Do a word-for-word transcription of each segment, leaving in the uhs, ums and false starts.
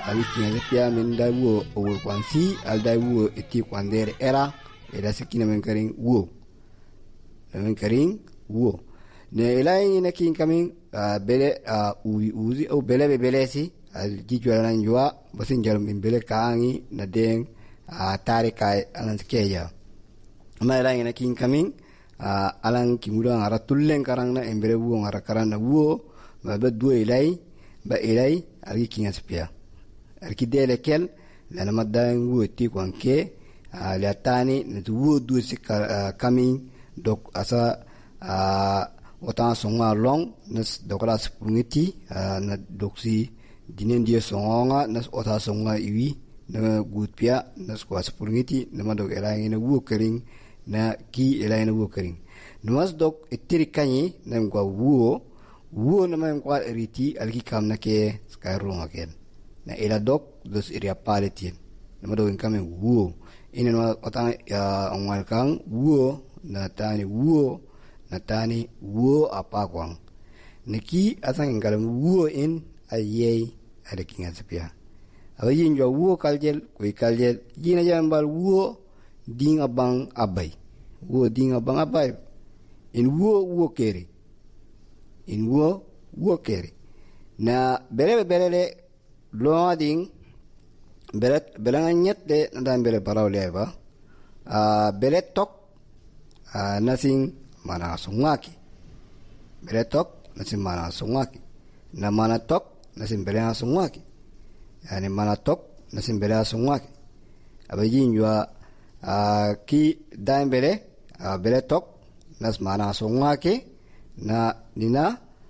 ali kinga pia min da wo o kwansi al da wo eti kwandere era eda sikina men karing wo men karing wo ne ilai ne kin kamin bele uwi uzi o bele be bele si al jijwala nan jwa basin jarum min bele kaangi na den tare kai alan skeya ma ilai ne kin kamin alan kimuda ngara tullen karang na embere wo ngara karana wo ba beddo ilai ba ilai ali kinga spia arki dele kel la na madan wo ti kwanke ali atani ne wo du sika kamin dok asa otan songa long nas dokala sprungiti na doksi dinen dia songa nas ota songa iwi na gutpia nas kwa sprungiti na madok elangi na wo kering na ki elangi na wo kering nuas dok itiri kanyi na ngwa wo wo na ma ngwa riti alki kam na ke skyrong again na ila dok dos area palitin na madok kame wo ina no otan ngwa kang wo na tani wo na tani wo apakwang niki asang ngalam wo in ayey ada kinga sepia ayin jo wo kaljel ko kaljel yina jambal wo dinga bang abay wo dinga bang abay in wo wo kere in wo wo kere na bere bere lo ding bere belanga nyette ndan bere parawle ba a bere tok a nothing mana sungaki bere tok nasin mana sungaki na mana tok nasin bere sungaki yani mana tok nasin bere sungaki abayin jwa ki daim bere bere tok nas mana sungaki na nina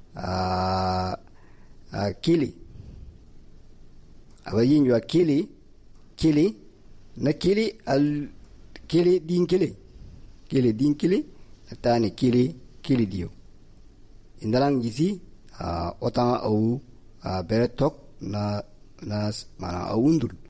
kili abayin jwa kili kili na kili al kili din kili kili din kili tani kili kili dio indalang gizi uh, otang au uh, beretok na nas mana aundul